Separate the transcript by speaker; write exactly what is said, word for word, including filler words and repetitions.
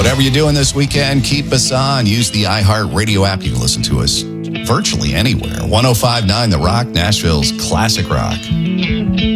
Speaker 1: Whatever you're doing this weekend, keep us on. Use the iHeartRadio app. You can listen to us virtually anywhere. one oh five point nine The Rock, Nashville's classic rock.